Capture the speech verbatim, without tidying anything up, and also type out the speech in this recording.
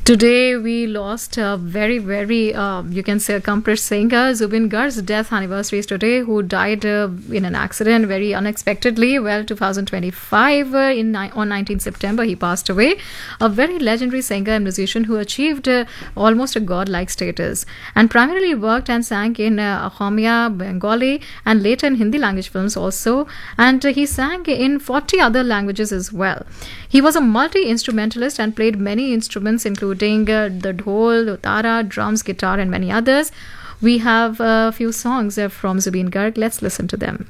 Today we lost a very, very, uh, you can say, accomplished singer. Zubin Garg's death anniversary is today, who died uh, in an accident very unexpectedly. Well, twenty twenty-five, uh, in ni- on nineteenth September, he passed away. A very legendary singer and musician who achieved uh, almost a godlike status, and primarily worked and sang in uh, Assamia, Bengali, and later in Hindi language films also. And uh, he sang in forty other languages as well. He was a multi-instrumentalist and played many instruments, including uh, the dhol, the tara, drums, guitar, and many others. We have a few songs uh, from Zubin Garg. Let's listen to them.